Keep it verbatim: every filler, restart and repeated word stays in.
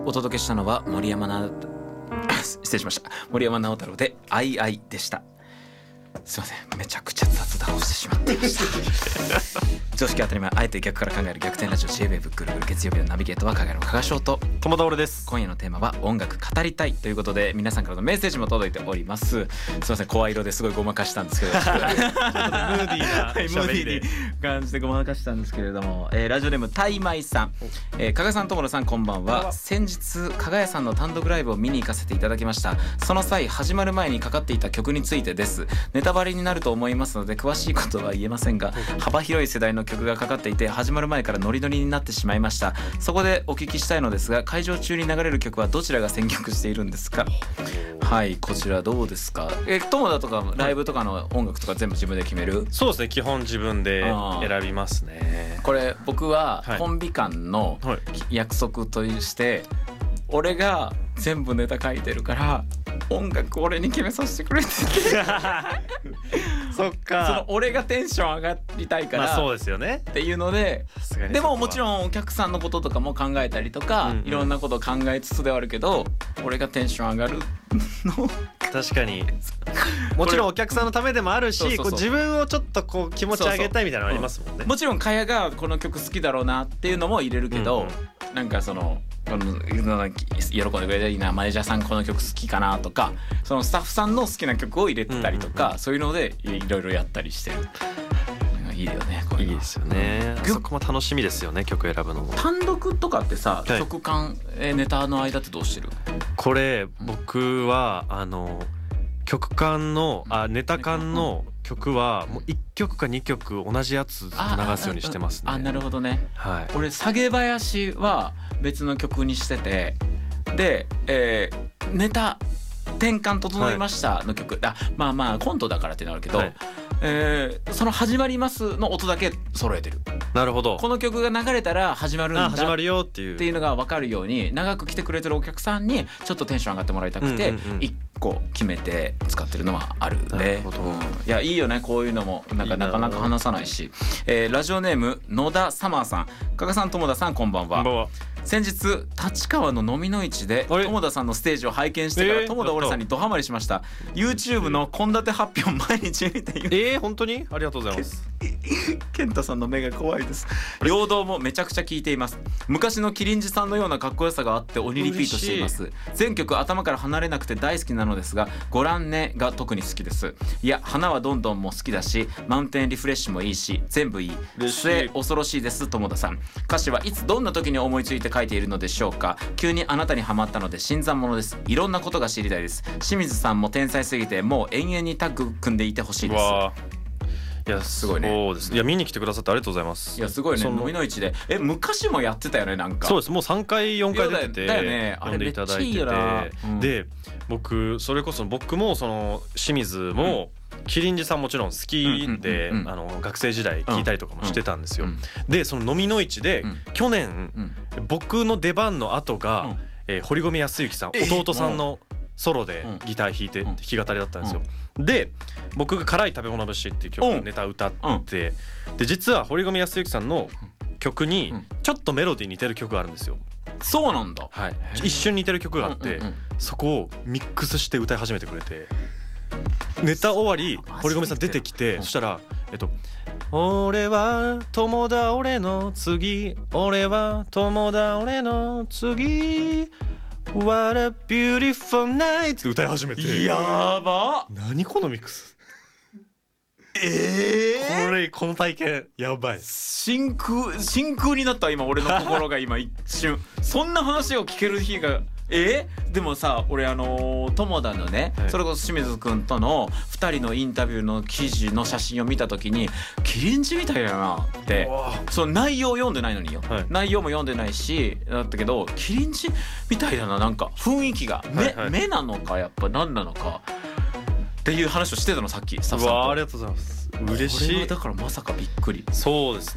お届けしたのは森山な失礼しました森山直太朗でアイアイでした。すいません、めちゃくちゃ雑談をしてしまっていました常識当たり前、あえて逆から考える逆転ラジオ J-ウェーブ ぐるぐる月曜日のナビゲートはかがやの加賀翔と友田俺です。 今夜のテーマは音楽語りたいということで、皆さんからのメッセージも届いております。すいません、声色ですごいごまかしたんですけどムーディーな喋りで感じでごまかしたんですけれども、えー、ラジオネームタイマイさん、えー、加賀さん友田さんこんばんは。先日加賀屋さんの単独ライブを見に行かせていただきました。その際始まる前にかかっていた曲についてです。ネタバレになると思いますので詳しいことは言えませんが、幅広い世代の曲がかかっていて始まる前からノリノリになってしまいました。そこでお聞きしたいのですが、会場中に流れる曲はどちらが選曲しているんですか？はい、こちらどうですか？え、友達とかライブとかの音楽とか全部自分で決める？ そうですね、基本自分で選びますね。 これ僕はコンビ間の約束として俺が全部ネタ書いてるから音楽俺に決めさせてくれって言ってそっか、 その俺がテンション上がりたいから、 まあそうですよねっていうので、でももちろんお客さんのこととかも考えたりとか、うんうん、いろんなことを考えつつではあるけど、俺がテンション上がるの確かにもちろんお客さんのためでもあるし、そうそうそう、こう自分をちょっとこう気持ち上げたいみたいなのありますもんね。 そうそう、うん、もちろんかやがこの曲好きだろうなっていうのも入れるけど、うんうん、なんかその喜んでくれていいな、マネージャーさんこの曲好きかなとか、そのスタッフさんの好きな曲を入れてたりとか、うんうんうん、そういうのでいろいろやったりしてる。いいよね、これいいですよね、うん、そこも楽しみですよね、曲選ぶのも。 単独とかってさ、はい、曲間ネタの間ってどうしてる？ これ僕はあの曲間のあネタ間の曲はもういっきょくかにきょく同じやつ流すようにしてますね。 あ、なるほどね、 はい、 俺下げ林は別の曲にしてて、で、えー、ネタ転換整いましたの曲、はい、あまあまあコントだからってなるけど、はい、えー、その始まりますの音だけ揃えてる。 なるほど。 この曲が流れたら始まるんだあ始まるよっていうっていうのが分かるように、長く来てくれてるお客さんにちょっとテンション上がってもらいたくて、うんうんうん、いっこ決めて使ってるのはあるね。 なるほど、うん、 いやいいよね、こういうのもなんかなかなか話さないし。えー、ラジオネーム野田サマーさん、加賀さん友田さんこんばんは。 こんばんは。 先日立川の飲みの市で友田さんのステージを拝見してから、友田俺さんにドハマりしました。 YouTube の献立発表毎日見ている。 えー、本当にありがとうございます。 健太さんの目が怖いです。陽動もめちゃくちゃ聞いています。昔のキリンジさんのようなかっこよさがあって鬼リピートしています。全曲頭から離れなくて大好きなのですが、ご覧ねが特に好きです。いや花はどんどんも好きだし、マウンテンリフレッシュもいいし、全部いい。末恐ろしいです。友田さん、歌詞はいつどんな時に思いついて書いているのでしょうか？急にあなたにハマったので新参者です。いろんなことが知りたいです。清水さんも天才すぎてもう永遠にタッグ組んでいてほしいです。 わいやすごいね。そうですね。いや見に来てくださってありがとうございます。 いやすごいね、飲みの市で。え昔もやってたよね、なんか。 そうです、もうさんかいよんかい出てて、 だよね、 呼んでいただいてて、うん、で僕それこそ僕もその清水も、うん、キリンジさんもちろん好きで、あの学生時代聞いたりとかもしてたんですよ、うんうん、でその飲みの市で、うん、去年、うん、僕の出番の後が、うんえー、堀米康之さん、弟さんのソロでギター弾いて弾き語りだったんですよ、うん、で僕が辛い食べ物節っていう曲、うん、ネタ歌って、うん、で実は堀米康之さんの曲にちょっとメロディー似てる曲があるんですよ。 そうなんだ、 はい、一瞬似てる曲があって、うんうんうん、そこをミックスして歌い始めてくれて、ネタ終わり堀米さん出てきて、うん、そしたらえっと俺は友だ俺の次、俺は友だ俺の次What a beautiful night って歌い始めて、 やば、 何このミックスえー、 これこの体験やばい。 真空真空になった今俺の心が今一瞬そんな話を聞ける日がえー、でもさ俺あのー、友田のね、はい、それこそ清水くんとのふたりのインタビューの記事の写真を見た時にキリンジみたいだなって、その内容読んでないのによ、はい、内容も読んでないしだったけどキリンジみたいだな、なんか雰囲気が、はいはい、目, 目なのかやっぱ何なのかっていう話をしてたのさっきスタッフさんと。 うわありがとうございます。嬉しい。 これはだからまさかびっくり。 そうですね。